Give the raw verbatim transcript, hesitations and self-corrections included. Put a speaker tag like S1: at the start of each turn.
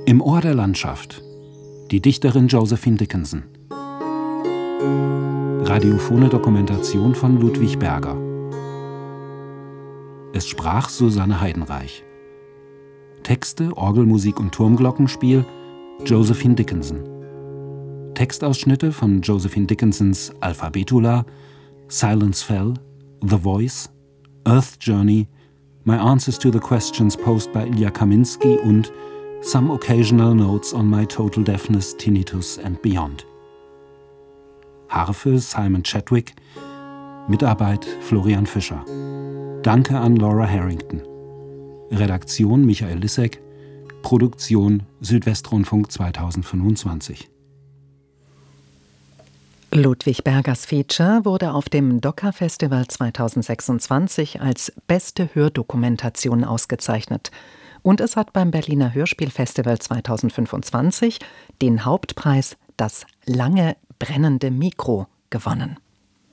S1: Im Ohr der Landschaft. Die Dichterin Josephine Dickinson. Radiophone Dokumentation von Ludwig Berger. Es sprach Susanne Heidenreich. Texte, Orgelmusik und Turmglockenspiel Josephine Dickinson. Textausschnitte von Josephine Dickinsons Alphabetula, Silence Fell, The Voice, Earth Journey, My Answers to the Questions posed by Ilya Kaminsky und Some Occasional Notes on My Total Deafness, Tinnitus and Beyond. Harfe Simon Chadwick, Mitarbeit Florian Fischer. Danke an Laura Harrington. Redaktion Michael Lissek. Produktion Südwestrundfunk zweitausendfünfundzwanzig.
S2: Ludwig Bergers Feature wurde auf dem Docker-Festival zweitausendsechsundzwanzig als beste Hördokumentation ausgezeichnet. Und es hat beim Berliner Hörspielfestival zweitausendfünfundzwanzig den Hauptpreis Das lange brennende Mikro gewonnen.